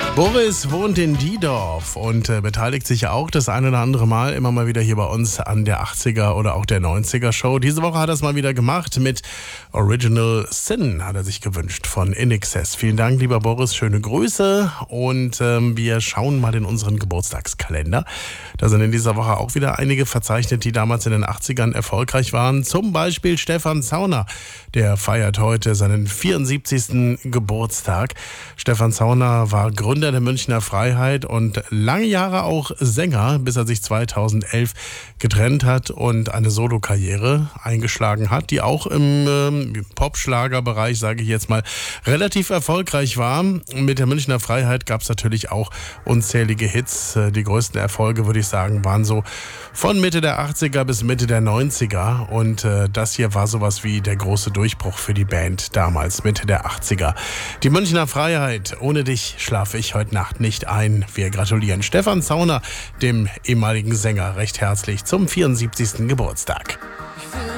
Boris wohnt in Diedorf und beteiligt sich ja auch das ein oder andere Mal immer mal wieder hier bei uns an der 80er oder auch der 90er Show. Diese Woche hat er es mal wieder gemacht mit Original Sin, hat er sich gewünscht von In Excess. Vielen Dank, lieber Boris, schöne Grüße und wir schauen mal in unseren Geburtstagskalender. Da sind in dieser Woche auch wieder einige verzeichnet, die damals in den 80ern erfolgreich waren. Zum Beispiel Stefan Zauner, der feiert heute seinen 74. Geburtstag. Stefan Zauner war Gründer der Münchner Freiheit und lange Jahre auch Sänger, bis er sich 2011 getrennt hat und eine Solokarriere eingeschlagen hat, die auch im Popschlagerbereich, sage ich jetzt mal, relativ erfolgreich war. Mit der Münchner Freiheit gab es natürlich auch unzählige Hits. Die größten Erfolge, würde ich sagen, waren so von Mitte der 80er bis Mitte der 90er und das hier war sowas wie der große Durchbruch für die Band damals, Mitte der 80er. Die Münchner Freiheit, ohne dich schlafe ich heute Nacht nicht ein. Wir gratulieren Stefan Zauner, dem ehemaligen Sänger, recht herzlich zum 74. Geburtstag.